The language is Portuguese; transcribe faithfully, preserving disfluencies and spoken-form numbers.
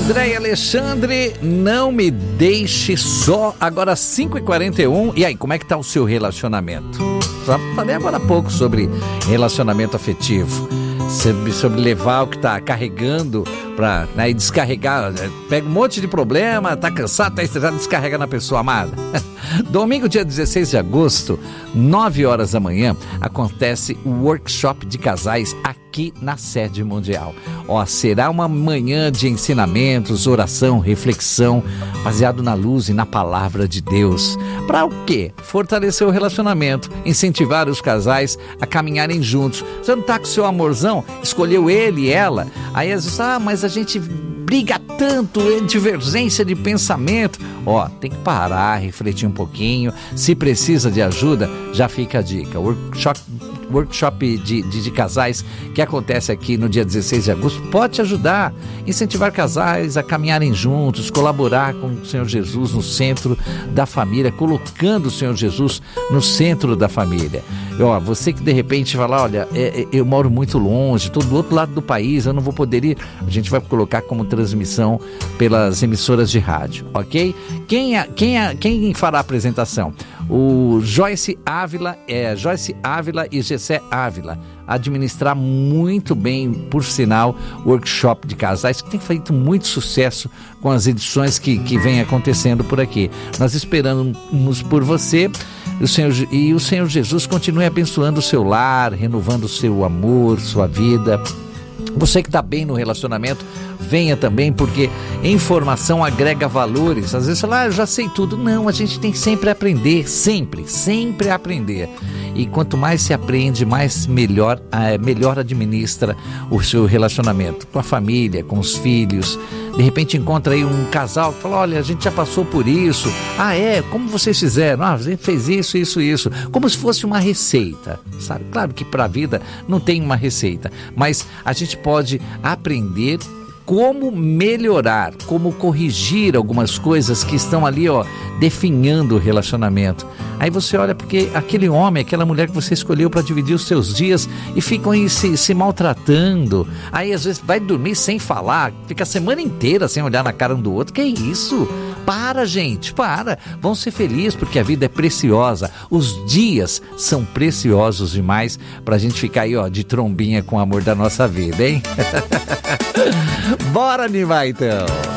André e Alexandre, não me deixe só. Agora cinco e quarenta e um. E aí, como é que tá o seu relacionamento? Já falei agora há pouco sobre relacionamento afetivo, sobre, sobre levar o que tá carregando pra, né, descarregar. Pega um monte de problema, tá cansado, tá estressado, descarrega na pessoa amada. Domingo, dia dezesseis de agosto, nove horas da manhã, acontece o workshop de casais aqui na sede mundial. Ó, será uma manhã de ensinamentos, oração, reflexão, baseado na luz e na palavra de Deus. Para o quê? Fortalecer o relacionamento, incentivar os casais a caminharem juntos. Você não tá com seu amorzão, escolheu ele e ela, aí às vezes, ah, mas a gente briga tanto, é divergência de pensamento. Ó, tem que parar, refletir um pouquinho. Se precisa de ajuda, já fica a dica. Workshop, workshop de, de, de casais que acontece aqui no dia dezesseis de agosto pode te ajudar, incentivar casais a caminharem juntos, colaborar com o Senhor Jesus no centro da família, colocando o Senhor Jesus no centro da família. E, ó, você que de repente fala, olha, é, é, eu moro muito longe, estou do outro lado do país, eu não vou poder ir, a gente vai colocar como transmissão pelas emissoras de rádio, ok? Quem, quem, quem fará a apresentação? O Joyce Ávila, é, Joyce Ávila e Gessé Ávila, administrar muito bem, por sinal, o workshop de casais, que tem feito muito sucesso com as edições que, que vem acontecendo por aqui. Nós esperamos por você, o Senhor, e o Senhor Jesus continue abençoando o seu lar, renovando o seu amor, sua vida. Você que está bem no relacionamento, venha também, porque informação agrega valores. Às vezes você fala, ah, eu já sei tudo. Não, a gente tem que sempre aprender, sempre, sempre aprender. E quanto mais se aprende, mais melhor, melhor administra o seu relacionamento com a família, com os filhos. De repente encontra aí um casal que fala, olha, a gente já passou por isso. Ah, é? Como vocês fizeram? Ah, a gente fez isso, isso, isso. Como se fosse uma receita, sabe? Claro que para a vida não tem uma receita, mas a gente pode aprender como melhorar, como corrigir algumas coisas que estão ali, ó, definhando o relacionamento. Aí você olha porque aquele homem, aquela mulher que você escolheu para dividir os seus dias e ficam aí se, se maltratando. Aí às vezes vai dormir sem falar, fica a semana inteira sem olhar na cara um do outro. Que isso? Para, gente, para. Vão ser felizes porque a vida é preciosa. Os dias são preciosos demais pra gente ficar aí, ó, de trombinha com o amor da nossa vida, hein? Bora animar então!